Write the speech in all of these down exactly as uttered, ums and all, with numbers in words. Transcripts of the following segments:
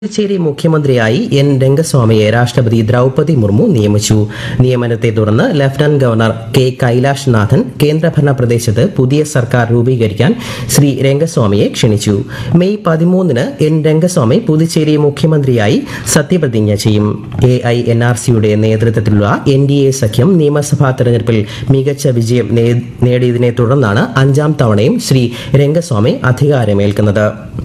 പുതുച്ചേരി മുഖ്യമന്ത്രിയായി എൻ രംഗസ്വാമിയെ രാഷ്ട്രപതി ദ്രൗപദി മുർമു നിയമിച്ചു. നിയമനത്തെ തുടർന്ന് ലഫ്റ്റനന്റ് ഗവർണർ കെ കൈലാഷ് നാഥൻ കേന്ദ്രഭരണ പ്രദേശത്ത് പുതിയ സർക്കാർ രൂപീകരിക്കാൻ ശ്രീ രംഗസ്വാമിയെ ക്ഷണിച്ചു. മെയ് പതിമൂന്നിന് എൻ രംഗസ്വാമി പുതുച്ചേരി മുഖ്യമന്ത്രിയായി സത്യപ്രതിജ്ഞ ചെയ്യും. എ ഐ എൻ ആർ സിയുടെ നേതൃത്വത്തിലുള്ള എൻ ഡി എ സഖ്യം നിയമസഭാ തെരഞ്ഞെടുപ്പിൽ മികച്ച വിജയം നേടിയതിനെ തുടർന്നാണ് അഞ്ചാം തവണയും ശ്രീ രംഗസ്വാമി അധികാരമേൽക്കുന്നത്.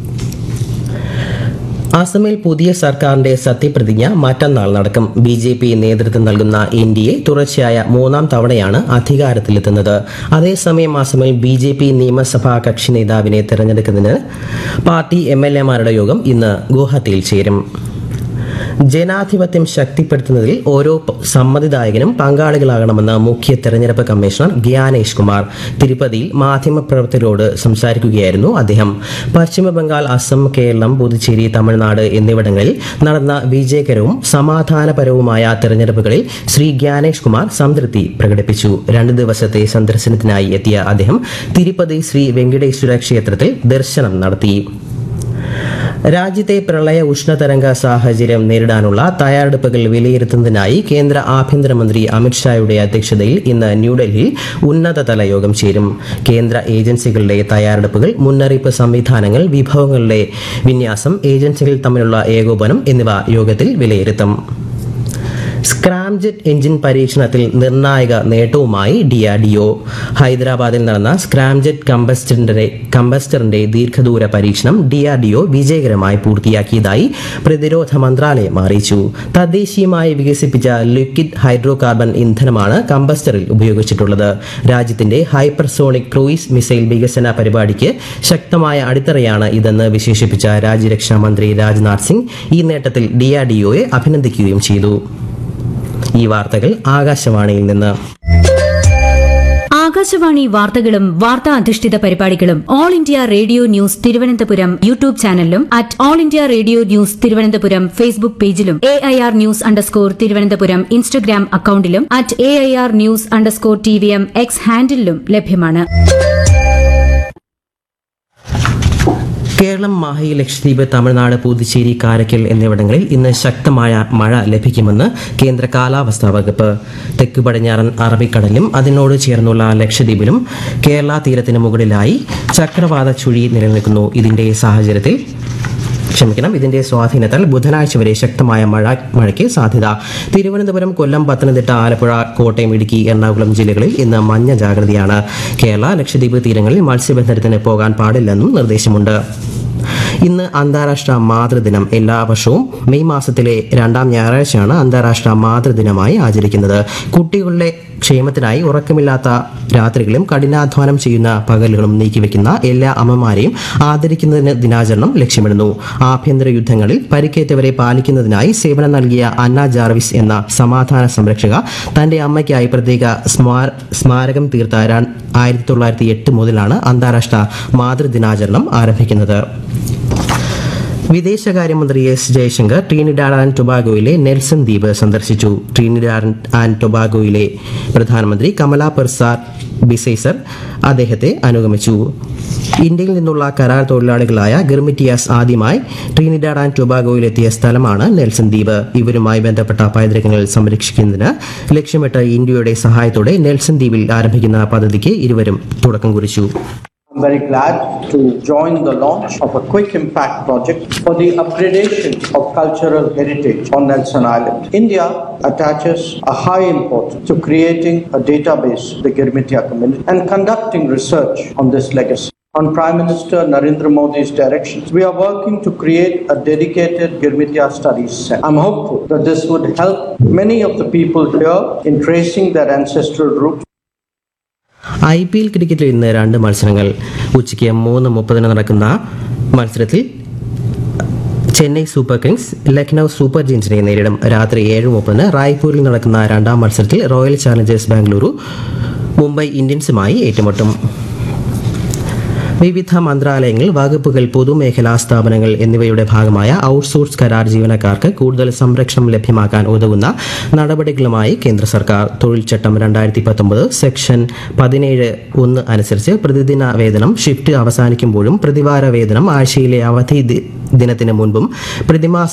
അസമിൽ പുതിയ സർക്കാരിന്റെ സത്യപ്രതിജ്ഞ മറ്റന്നാൾ നടക്കും. ബി ജെ പി നേതൃത്വം നൽകുന്ന എൻ ഡി എ തുടർച്ചയായ മൂന്നാം തവണയാണ് അധികാരത്തിലെത്തുന്നത്. അതേസമയം അസമിൽ ബി ജെ പി നിയമസഭാ കക്ഷി നേതാവിനെ തെരഞ്ഞെടുക്കുന്നതിന് പാർട്ടി എം എൽ എമാരുടെ യോഗം ഇന്ന് ഗുവാഹത്തിയിൽ ചേരും. ജനാധിപത്യം ശക്തിപ്പെടുത്തുന്നതിൽ ഓരോ സമ്മതിദായകനും പങ്കാളികളാകണമെന്ന് മുഖ്യ തെരഞ്ഞെടുപ്പ് കമ്മീഷണർ ഗ്യാനേഷ് കുമാർ തിരുപ്പതിയിൽ മാധ്യമപ്രവർത്തകരോട് സംസാരിക്കുകയായിരുന്നു അദ്ദേഹം. പശ്ചിമബംഗാൾ, അസം, കേരളം, പുതുച്ചേരി, തമിഴ്നാട് എന്നിവിടങ്ങളിൽ നടന്ന വിജയകരവും സമാധാനപരവുമായ തെരഞ്ഞെടുപ്പുകളിൽ ശ്രീ ഗ്യാനേഷ് കുമാർ സംതൃപ്തി പ്രകടിപ്പിച്ചു. രണ്ട് ദിവസത്തെ സന്ദർശനത്തിനായി എത്തിയ അദ്ദേഹം തിരുപ്പതി ശ്രീ വെങ്കടേശ്വര ക്ഷേത്രത്തിൽ ദർശനം നടത്തി. രാജ്യത്തെ പ്രളയ ഉഷ്ണതരംഗ സാഹചര്യം നേരിടാനുള്ള തയ്യാറെടുപ്പുകൾ വിലയിരുത്തുന്നതിനായി കേന്ദ്ര ആഭ്യന്തരമന്ത്രി അമിത്ഷായുടെ അധ്യക്ഷതയിൽ ഇന്ന് ന്യൂഡൽഹിയിൽ ഉന്നതതല യോഗം ചേരും. കേന്ദ്ര ഏജൻസികളുടെ തയ്യാറെടുപ്പുകൾ, മുന്നറിയിപ്പ് സംവിധാനങ്ങൾ, വിഭവങ്ങളുടെ വിന്യാസം, ഏജൻസികൾ തമ്മിലുള്ള ഏകോപനം എന്നിവ യോഗത്തിൽ വിലയിരുത്തും. സ്ക്രാംജെറ്റ് എഞ്ചിൻ പരീക്ഷണത്തിൽ നിർണായക നേട്ടവുമായി ഡി ആർ ഡി ഒ. ഹൈദരാബാദിൽ നടന്ന സ്ക്രാംജെറ്റ് കമ്പസ്റ്ററിന്റെ കമ്പസ്റ്ററിന്റെ ദീർഘദൂര പരീക്ഷണം ഡി ആർ ഡി ഒ വിജയകരമായി പൂർത്തിയാക്കിയതായി പ്രതിരോധ മന്ത്രാലയം അറിയിച്ചു. തദ്ദേശീയമായി വികസിപ്പിച്ച ലിക്വിഡ് ഹൈഡ്രോ കാർബൺ ഇന്ധനമാണ് കമ്പസ്റ്ററിൽ ഉപയോഗിച്ചിട്ടുള്ളത്. രാജ്യത്തിന്റെ ഹൈപ്പർസോണിക് ക്രൂയിസ് മിസൈൽ വികസന പരിപാടിക്ക് ശക്തമായ അടിത്തറയാണ് ഇതെന്ന് വിശേഷിപ്പിച്ച രാജ്യരക്ഷാ മന്ത്രി രാജ്നാഥ് സിംഗ് ഈ നേട്ടത്തിൽ ഡി ആർ ഡി ഒയെ അഭിനന്ദിക്കുകയും ചെയ്തു. ഈ വാർത്തകൾ ആകാശവാണിയിൽ നിന്ന്. ആകാശവാണി വാർത്തകളും വാർത്താ അധിഷ്ഠിത പരിപാടികളും all India radio news Thiruvananthapuram YouTube ചാനലിലും at all India radio news Thiruvananthapuram Facebook പേജിലും A I R news underscore Thiruvananthapuram Instagram അക്കൌണ്ടിലും at A I R news underscore T V M X ഹാൻഡിലും ലഭ്യമാണ്. കേരളം, മാഹി, ലക്ഷദ്വീപ്, തമിഴ്നാട്, പുതുച്ചേരി, കാരയ്ക്കൽ എന്നിവിടങ്ങളിൽ ഇന്ന് ശക്തമായ മഴ ലഭിക്കുമെന്ന് കേന്ദ്ര കാലാവസ്ഥാ വകുപ്പ്. തെക്ക് പടിഞ്ഞാറൻ അറബിക്കടലിലും അതിനോട് ചേർന്നുള്ള ലക്ഷദ്വീപിലും കേരള തീരത്തിന് മുകളിലായി ചക്രവാത ചുഴി നിലനിൽക്കുന്നു. ഇതിന്റെ സാഹചര്യത്തിൽ ക്ഷമിക്കണം ഇതിന്റെ സ്വാധീനത്താൽ ബുധനാഴ്ച വരെ ശക്തമായ മഴ മഴയ്ക്ക് സാധ്യത. തിരുവനന്തപുരം, കൊല്ലം, പത്തനംതിട്ട, ആലപ്പുഴ, കോട്ടയം, ഇടുക്കി, എറണാകുളം ജില്ലകളിൽ ഇന്ന് മഞ്ഞ ജാഗ്രതയാണ്. കേരള, ലക്ഷദ്വീപ് തീരങ്ങളിൽ മത്സ്യബന്ധനത്തിന് പോകാൻ പാടില്ലെന്നും നിർദ്ദേശമുണ്ട്. ഇന്ന് അന്താരാഷ്ട്ര മാതൃദിനം. എല്ലാ വർഷവും മെയ് മാസത്തിലെ രണ്ടാം ഞായറാഴ്ചയാണ് അന്താരാഷ്ട്ര മാതൃദിനമായി ആചരിക്കുന്നത്. കുട്ടികളുടെ ക്ഷേമത്തിനായി ഉറക്കമില്ലാത്ത രാത്രികളും കഠിനാധ്വാനം ചെയ്യുന്ന പകലുകളും നീക്കിവെക്കുന്ന എല്ലാ അമ്മമാരെയും ആദരിക്കുന്നതിന് ദിനാചരണം ലക്ഷ്യമിടുന്നു. ആഭ്യന്തര യുദ്ധങ്ങളിൽ പരിക്കേറ്റവരെ പാലിക്കുന്നതിനായി സേവനം നൽകിയ അന്ന ജാർവിസ് എന്ന സമാധാന സംരക്ഷക തന്റെ അമ്മയ്ക്കായി പ്രത്യേക സ്മാരകം തീർത്ത ആയിരത്തി തൊള്ളായിരത്തി എട്ട് മുതലാണ് അന്താരാഷ്ട്ര മാതൃദിനാചരണം ആരംഭിക്കുന്നത്. വിദേശകാര്യമന്ത്രി S Jaishankar Trinidad and ടൊബാഗോയിലെ Nelson ദ്വീപ് സന്ദർശിച്ചു. ട്രിനിഡാഡ് ആൻഡ് ടൊബാഗോയിലെ പ്രധാനമന്ത്രി കമല പെർസാർ ബിസൈസർ അദ്ദേഹത്തെ അനുഗമിച്ചു. ഇന്ത്യയിൽ നിന്നുള്ള കരാർ തൊഴിലാളികളായ ഗിർമിറ്റിയാസ് ആദ്യമായി ട്രിനിഡാഡ് ആൻഡ് ടൊബാഗോയിലെത്തിയ സ്ഥലമാണ് നെൽസൺ ദ്വീപ്. ഇവരുമായി ബന്ധപ്പെട്ട പൈതൃകങ്ങൾ സംരക്ഷിക്കുന്നതിന് ലക്ഷ്യമിട്ട് ഇന്ത്യയുടെ സഹായത്തോടെ നെൽസൺ ദ്വീപിൽ ആരംഭിക്കുന്ന പദ്ധതിക്ക് ഇരുവരും തുടക്കം കുറിച്ചു. I'm very glad to join the launch of a quick impact project for the upgradation of cultural heritage on Nelson Island. India attaches a high importance to creating a database of the Girmitia community and conducting research on this legacy. On Prime Minister Narendra Modi's directions, we are working to create a dedicated Girmitia studies center. I'm hopeful that this would help many of the people here in tracing their ancestral roots. I P L ക്രിക്കറ്റിൽ ഇന്ന് രണ്ട് മത്സരങ്ങൾ. ഉച്ചയ്ക്ക് മൂന്ന് മുപ്പതിന് നടക്കുന്ന മത്സരത്തിൽ Chennai super Kings Lucknow super ജയൻസിനെ നേരിടും. രാത്രി ഏഴ് മുപ്പതിന് റായ്പൂരിൽ നടക്കുന്ന രണ്ടാം മത്സരത്തിൽ റോയൽ ചാലഞ്ചേഴ്സ് ബാംഗ്ലൂരു മുംബൈ ഇന്ത്യൻസുമായി ഏറ്റുമുട്ടും. വിവിധ മന്ത്രാലയങ്ങൾ, വകുപ്പുകൾ, പൊതുമേഖലാ സ്ഥാപനങ്ങൾ എന്നിവയുടെ ഭാഗമായ ഔട്ട്സോഴ്സ് കരാർ ജീവനക്കാർക്ക് കൂടുതൽ സംരക്ഷണം ലഭ്യമാക്കാൻ ഉതകുന്ന നടപടികളുമായി കേന്ദ്ര സർക്കാർ. തൊഴിൽ ചട്ടം രണ്ടായിരത്തി പത്തൊമ്പത് സെക്ഷൻ പതിനേഴ് ഒന്ന് അനുസരിച്ച് പ്രതിദിന വേതനം ഷിഫ്റ്റ് അവസാനിക്കുമ്പോഴും പ്രതിവാര വേതനം ആഴ്ചയിലെ അവധി ദിനത്തിന് മുൻപും പ്രതിമാസ